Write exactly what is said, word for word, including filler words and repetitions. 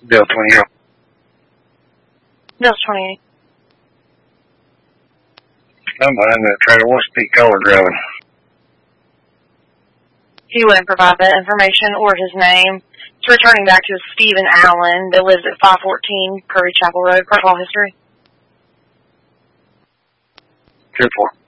Bill twenty-eight. Bill's twenty-eight. I'm behind that trailer. What's the color driving? He wouldn't provide that information or his name. It's returning back to Stephen Allen that lives at five fourteen Curry Chapel Road. Personal history. Two four.